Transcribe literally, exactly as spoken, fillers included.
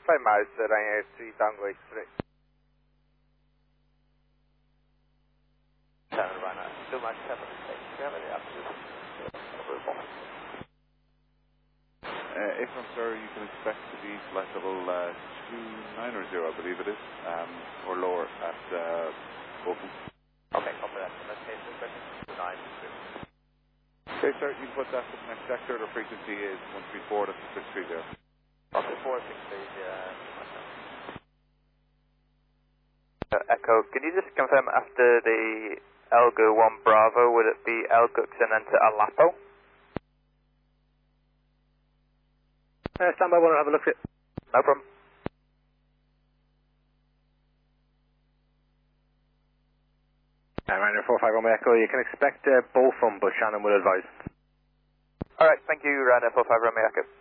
five miles, uh, Ryanair three Tango X-ray. seven Ryanair, two miles seven, do you have any altitude? Uh, April, sir, you can expect to be flight level uh, two nine zero, I believe it is, um, or lower at uh, Open. Okay, copy that. In that case, expecting two nine zero. Okay, sir, you can put that to the next sector. The frequency is one three four, that's six three zero. Okay, four six three, yeah. Uh, Echo, can you just confirm after the Elgo one Bravo, would it be Elgux and then to Alapo? Uh, stand by one and have a look at it. No problem. Uh, Ryanair four five Romeo Echo, you can expect uh, both from, but Shannon will advise. Alright, thank you, Ryanair four five Romeo Echo.